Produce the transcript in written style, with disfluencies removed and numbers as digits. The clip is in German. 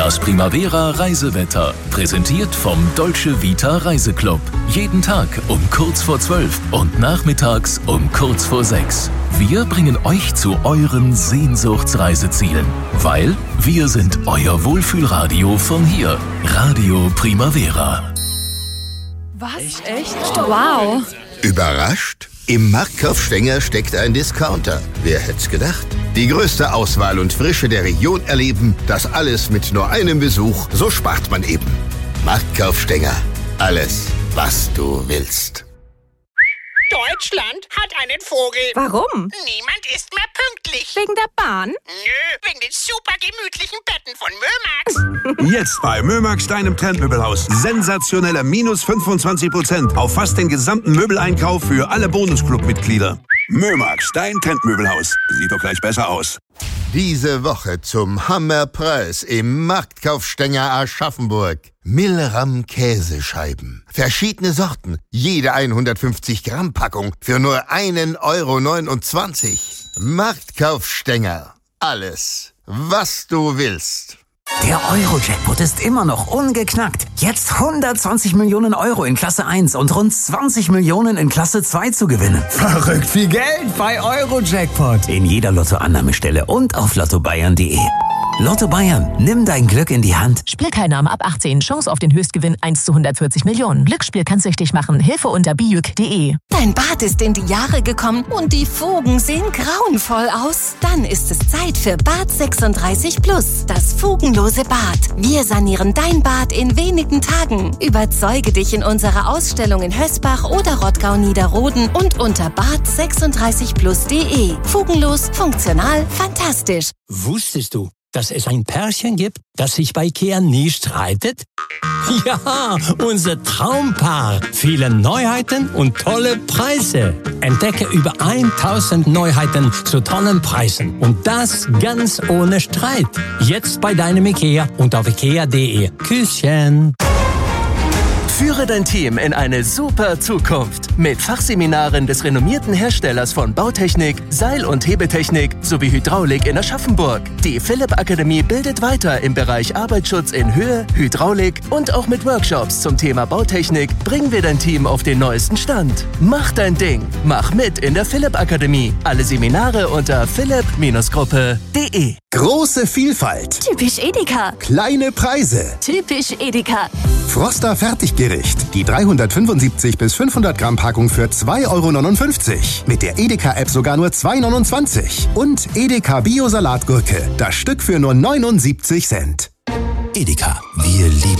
Das Primavera Reisewetter, präsentiert vom Dolce Vita Reiseclub. Jeden Tag um kurz vor 12 und nachmittags um kurz vor 6. Wir bringen euch zu euren Sehnsuchtsreisezielen, weil wir sind euer Wohlfühlradio von hier. Radio Primavera. Was? Echt? Wow. Überrascht? Im Marktkauf Stenger steckt ein Discounter. Wer hätt's gedacht? Die größte Auswahl und Frische der Region erleben, das alles mit nur einem Besuch, so spart man eben. Marktkauf Stenger. Alles, was du willst. Deutschland hat einen Vogel. Warum? Niemand ist mehr pünktlich. Wegen der Bahn? Nö, wegen den super gemütlichen Betten von Mömax. Jetzt bei Mömax, deinem Trendmöbelhaus. Sensationelle minus 25% auf fast den gesamten Möbeleinkauf für alle Bonusclub-Mitglieder. Mömax, dein Trendmöbelhaus. Sieht doch gleich besser aus. Diese Woche zum Hammerpreis im Marktkauf Stenger Aschaffenburg. Milram Käsescheiben. Verschiedene Sorten. Jede 150 Gramm Packung für nur 1,29 €. Marktkauf Stenger. Alles, was du willst. Der Euro-Jackpot ist immer noch ungeknackt. Jetzt 120 Millionen Euro in Klasse 1 und rund 20 Millionen in Klasse 2 zu gewinnen. Verrückt viel Geld bei Euro-Jackpot. In jeder Lottoannahmestelle und auf lottobayern.de. Lotto Bayern, nimm dein Glück in die Hand. Spielteilnahme ab 18. Chance auf den Höchstgewinn 1 zu 140 Millionen. Glücksspiel kann süchtig machen. Hilfe unter bijuk.de. Dein Bad ist in die Jahre gekommen und die Fugen sehen grauenvoll aus. Dann ist es Zeit für Bad 36 Plus, das fugenlose Bad. Wir sanieren dein Bad in wenigen Tagen. Überzeuge dich in unserer Ausstellung in Hösbach oder Rottgau-Niederroden und unter bad36plus.de. Fugenlos, funktional, fantastisch. Wusstest du, dass es ein Pärchen gibt, das sich bei IKEA nie streitet? Ja, unser Traumpaar. Viele Neuheiten und tolle Preise. Entdecke über 1000 Neuheiten zu tollen Preisen. Und das ganz ohne Streit. Jetzt bei deinem IKEA und auf ikea.de. Küsschen. Führe dein Team in eine super Zukunft mit Fachseminaren des renommierten Herstellers von Bautechnik, Seil- und Hebetechnik sowie Hydraulik in Aschaffenburg. Die Philipp Akademie bildet weiter im Bereich Arbeitsschutz in Höhe, Hydraulik und auch mit Workshops zum Thema Bautechnik bringen wir dein Team auf den neuesten Stand. Mach dein Ding. Mach mit in der Philipp Akademie. Alle Seminare unter philipp-gruppe.de. Große Vielfalt. Typisch Edeka. Kleine Preise. Typisch Edeka. Froster Fertiggericht. Die 375 bis 500 Gramm Packung für 2,59 €. Mit der Edeka-App sogar nur 2,29 €. Und Edeka Bio-Salatgurke. Das Stück für nur 79 Cent. Edeka, wir lieben